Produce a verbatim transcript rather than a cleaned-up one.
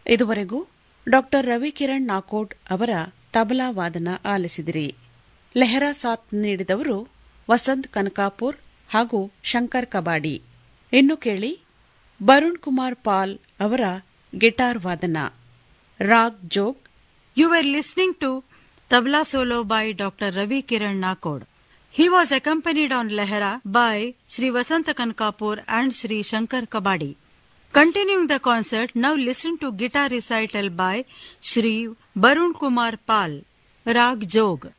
ಇದುವರೆಗೂ ಡಾಕ್ಟರ್ ರವಿಕಿರಣ್ ನಾಕೋಡ್ ಅವರ ತಬಲಾ ವಾದನ ಆಲಿಸಿದಿರಿ. ಲೆಹರಾ ಸಾಥ್ ನೀಡಿದವರು ವಸಂತ್ ಕನಕಾಪುರ್ ಹಾಗೂ ಶಂಕರ್ ಕಬಾಡಿ. ಇನ್ನು ಕೇಳಿ ಬರುಣ್ ಕುಮಾರ್ ಪಾಲ್ ಅವರ ಗಿಟಾರ್ ವಾದನ. Raag Jog. You were listening to Tabla Solo by Doctor Ravi Kiran Nakod. He was accompanied on Lehra by Sri Vasant Kankapur and Sri Shankar Kabadi. Continuing the concert, now listen to guitar recital by Sri Barun Kumar Pal, Rag Jog.